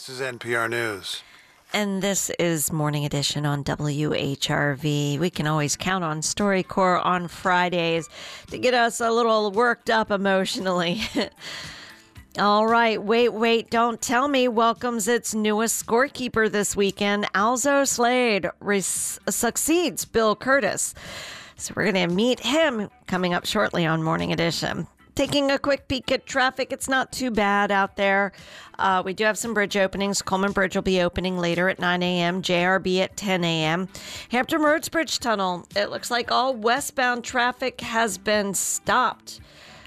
This is NPR News. And this is Morning Edition on WHRV. We can always count on StoryCorps on Fridays to get us a little worked up emotionally. All right, wait, don't tell me welcomes its newest scorekeeper this weekend. Alzo Slade succeeds Bill Curtis. So we're going to meet him coming up shortly on Morning Edition. Taking a quick peek at traffic, it's not too bad out there. We do have some bridge openings. Coleman Bridge will be opening later at 9 a.m., JRB at 10 a.m. Hampton Roads Bridge Tunnel, it looks like all westbound traffic has been stopped.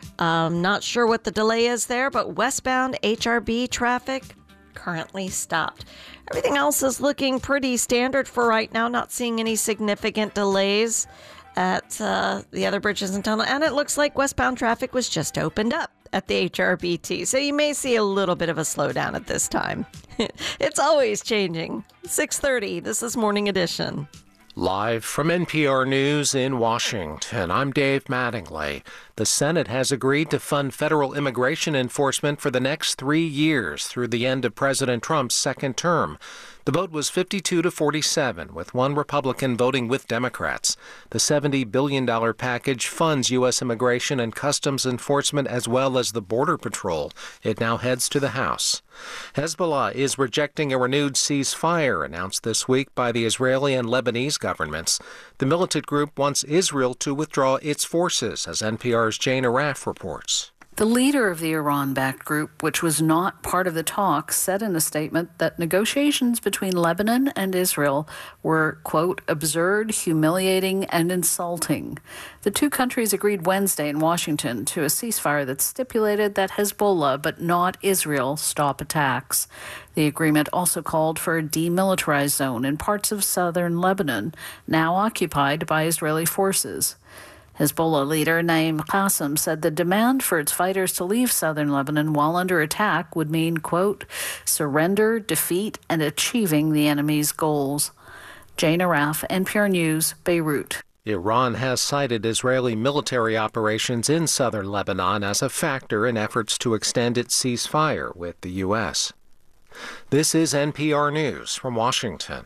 Not sure what the delay is there, but westbound HRB traffic currently stopped. Everything else is looking pretty standard for right now, not seeing any significant delays at the other bridges and tunnel. And it looks like westbound traffic was just opened up at the HRBT. So you may see a little bit of a slowdown at this time. It's always changing. 6:30, this is Morning Edition. Live from NPR News in Washington, I'm Dave Mattingly. The Senate has agreed to fund federal immigration enforcement for the next 3 years through the end of President Trump's second term. The vote was 52-47, with one Republican voting with Democrats. The $70 billion package funds U.S. immigration and customs enforcement as well as the Border Patrol. It now heads to the House. Hezbollah is rejecting a renewed ceasefire announced this week by the Israeli and Lebanese governments. The militant group wants Israel to withdraw its forces, as NPR's Jane Arraf reports. The leader of the Iran-backed group, which was not part of the talks, said in a statement that negotiations between Lebanon and Israel were, quote, absurd, humiliating, and insulting. The two countries agreed Wednesday in Washington to a ceasefire that stipulated that Hezbollah, but not Israel, stop attacks. The agreement also called for a demilitarized zone in parts of southern Lebanon, now occupied by Israeli forces. Hezbollah leader Naim Qassem said the demand for its fighters to leave southern Lebanon while under attack would mean, quote, surrender, defeat, and achieving the enemy's goals. Jane Arraf, NPR News, Beirut. Iran has cited Israeli military operations in southern Lebanon as a factor in efforts to extend its ceasefire with the U.S. This is NPR News from Washington.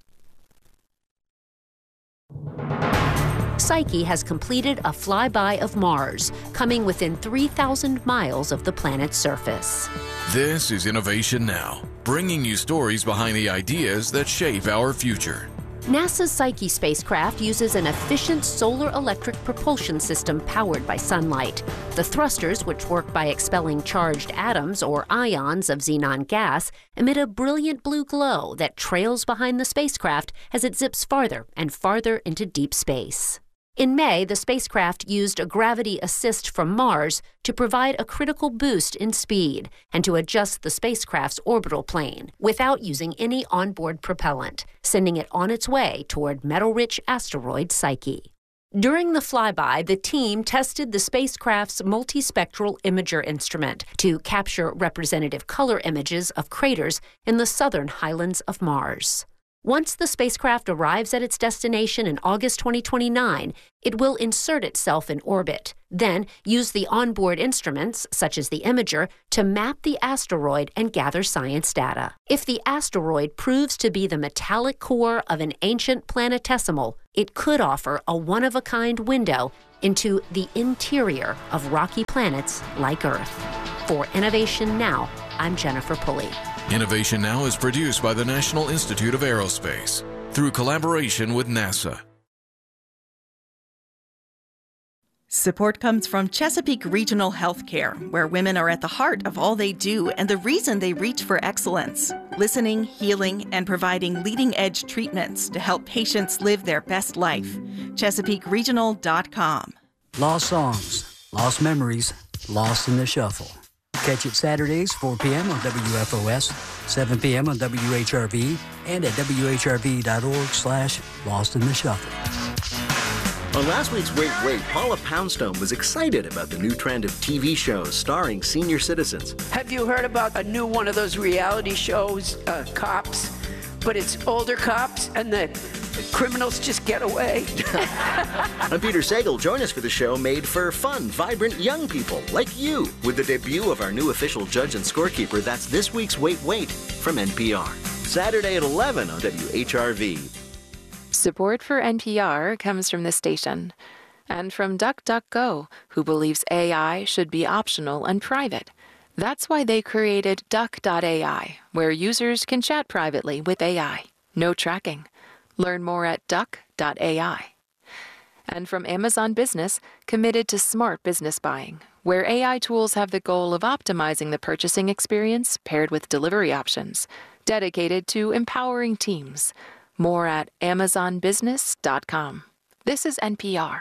Psyche has completed a flyby of Mars, coming within 3,000 miles of the planet's surface. This is Innovation Now, bringing you stories behind the ideas that shape our future. NASA's Psyche spacecraft uses an efficient solar electric propulsion system powered by sunlight. The thrusters, which work by expelling charged atoms or ions of xenon gas, emit a brilliant blue glow that trails behind the spacecraft as it zips farther and farther into deep space. In May, the spacecraft used a gravity assist from Mars to provide a critical boost in speed and to adjust the spacecraft's orbital plane without using any onboard propellant, sending it on its way toward metal-rich asteroid Psyche. During the flyby, the team tested the spacecraft's multispectral imager instrument to capture representative color images of craters in the southern highlands of Mars. Once the spacecraft arrives at its destination in August 2029, it will insert itself in orbit, then use the onboard instruments, such as the imager, to map the asteroid and gather science data. If the asteroid proves to be the metallic core of an ancient planetesimal, it could offer a one-of-a-kind window into the interior of rocky planets like Earth. For Innovation Now, I'm Jennifer Pulley. Innovation Now is produced by the National Institute of Aerospace through collaboration with NASA. Support comes from Chesapeake Regional Healthcare, where women are at the heart of all they do and the reason they reach for excellence. Listening, healing, and providing leading-edge treatments to help patients live their best life. ChesapeakeRegional.com. Lost songs, lost memories, lost in the shuffle. Catch it Saturdays, 4 p.m. on WFOS, 7 p.m. on WHRV, and at WHRV.org/Lost in the Shuffle. On last week's Wait, Wait, Paula Poundstone was excited about the new trend of TV shows starring senior citizens. Have you heard about a new one of those reality shows, Cops? But it's older cops, and the criminals just get away. I'm Peter Sagal. Join us for the show made for fun, vibrant young people like you with the debut of our new official judge and scorekeeper. That's this week's Wait, Wait from NPR. Saturday at 11 on WHRV. Support for NPR comes from this station and from DuckDuckGo, who believes AI should be optional and private. That's why they created Duck.ai, where users can chat privately with AI. No tracking. Learn more at Duck.ai. And from Amazon Business, committed to smart business buying, where AI tools have the goal of optimizing the purchasing experience paired with delivery options, dedicated to empowering teams. More at amazonbusiness.com. This is NPR.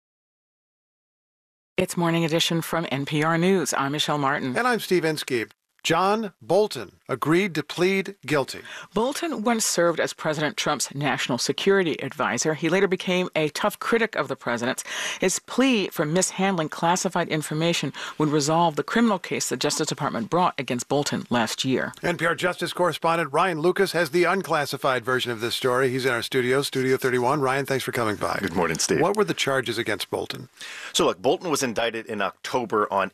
It's Morning Edition from NPR News. I'm Michelle Martin. And I'm Steve Inskeep. John Bolton agreed to plead guilty. Bolton once served as President Trump's national security advisor. He later became a tough critic of the president's. His plea for mishandling classified information would resolve the criminal case the Justice Department brought against Bolton last year. NPR Justice correspondent Ryan Lucas has the unclassified version of this story. He's in our studio, Studio 31. Ryan, thanks for coming by. Good morning, Steve. What were the charges against Bolton? So, look, Bolton was indicted in October on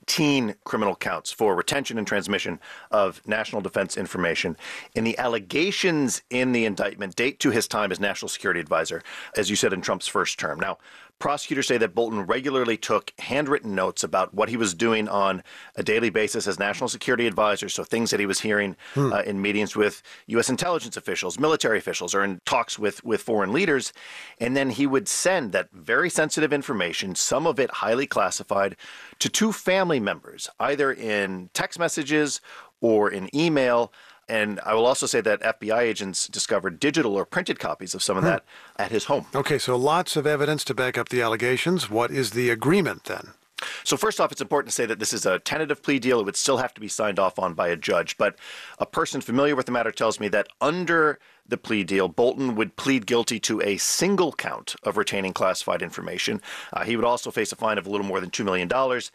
18 criminal counts for retention and transmission of national defense information. And the allegations in the indictment date to his time as national security advisor, as you said, in Trump's first term. Now, prosecutors say that Bolton regularly took handwritten notes about what he was doing on a daily basis as national security advisor, so things that he was hearing in meetings with U.S. intelligence officials, military officials, or in talks with foreign leaders. And then he would send that very sensitive information, some of it highly classified, to two family members, either in text messages or in email. And I will also say that FBI agents discovered digital or printed copies of some of that at his home. Okay, so lots of evidence to back up the allegations. What is the agreement then? So first off, it's important to say that this is a tentative plea deal. It would still have to be signed off on by a judge. But a person familiar with the matter tells me that under the plea deal, Bolton would plead guilty to a single count of retaining classified information. He would also face a fine of a little more than $2 million.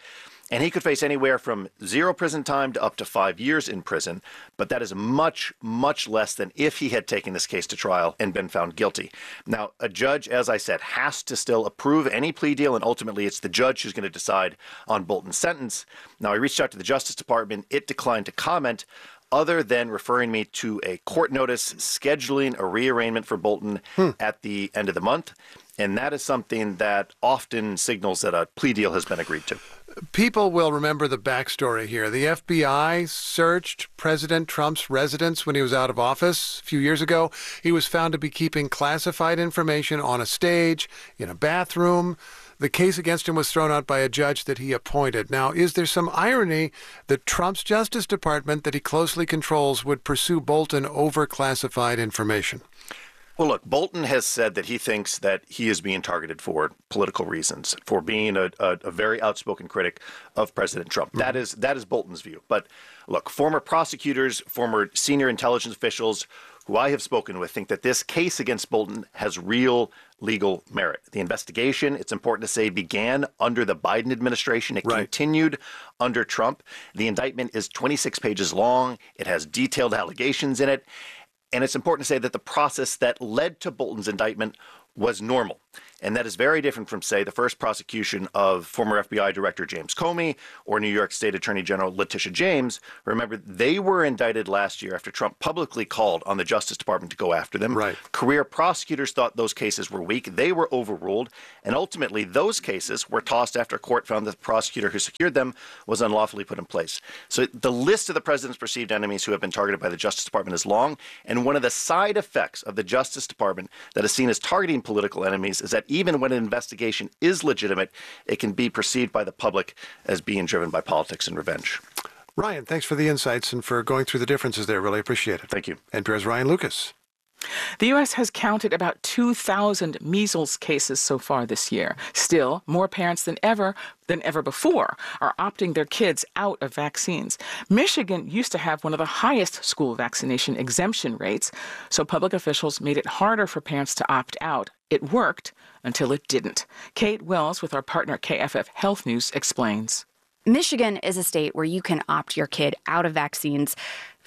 And he could face anywhere from 0 prison time to up to 5 years in prison. But that is much, much less than if he had taken this case to trial and been found guilty. Now, a judge, as I said, has to still approve any plea deal, and ultimately it's the judge who's going to decide on Bolton's sentence. Now, I reached out to the Justice Department. It declined to comment, other than referring me to a court notice scheduling a rearrangement for Bolton at the end of the month. And that is something that often signals that a plea deal has been agreed to. People will remember the backstory here. The FBI searched President Trump's residence when he was out of office a few years ago. He was found to be keeping classified information on a stage, in a bathroom. The case against him was thrown out by a judge that he appointed. Now, is there some irony that Trump's Justice Department that he closely controls would pursue Bolton over classified information? Well, look, Bolton has said that he thinks that he is being targeted for political reasons, for being a very outspoken critic of President Trump. That is Bolton's view. But look, former prosecutors, former senior intelligence officials who I have spoken with think that this case against Bolton has real legal merit. The investigation, it's important to say, began under the Biden administration. It continued under Trump. The indictment is 26 pages long. It has detailed allegations in it. And it's important to say that the process that led to Bolton's indictment was normal. And that is very different from, say, the first prosecution of former FBI Director James Comey or New York State Attorney General Letitia James. Remember, they were indicted last year after Trump publicly called on the Justice Department to go after them. Career prosecutors thought those cases were weak. They were overruled. And ultimately, those cases were tossed after a court found that the prosecutor who secured them was unlawfully put in place. So the list of the president's perceived enemies who have been targeted by the Justice Department is long. And one of the side effects of the Justice Department that is seen as targeting political enemies is that even when an investigation is legitimate, it can be perceived by the public as being driven by politics and revenge. Ryan, thanks for the insights and for going through the differences there. Really appreciate it. Thank you. NPR's Ryan Lucas. The U.S. has counted about 2,000 measles cases so far this year. Still, more parents than ever before are opting their kids out of vaccines. Michigan used to have one of the highest school vaccination exemption rates, so public officials made it harder for parents to opt out. It worked until it didn't. Kate Wells with our partner KFF Health News explains. Michigan is a state where you can opt your kid out of vaccines